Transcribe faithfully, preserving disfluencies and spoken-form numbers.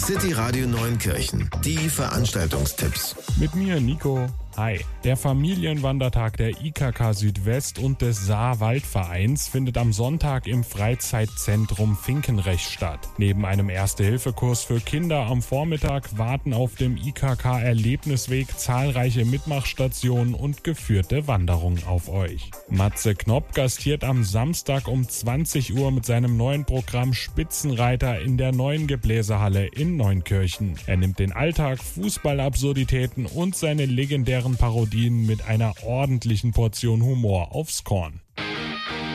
City Radio Neunkirchen. Die Veranstaltungstipps. Mit mir, Nico. Hi. Der Familienwandertag der I K K Südwest und des Saar-Waldvereins findet am Sonntag im Freizeitzentrum Finkenrecht statt. Neben einem Erste-Hilfe-Kurs für Kinder am Vormittag warten auf dem I K K-Erlebnisweg zahlreiche Mitmachstationen und geführte Wanderungen auf euch. Matze Knopp gastiert am Samstag um zwanzig Uhr mit seinem neuen Programm Spitzenreiter in der neuen Gebläsehalle in Neunkirchen. Er nimmt den Alltag, Fußballabsurditäten und seine legendären Parodien mit einer ordentlichen Portion Humor aufs Korn.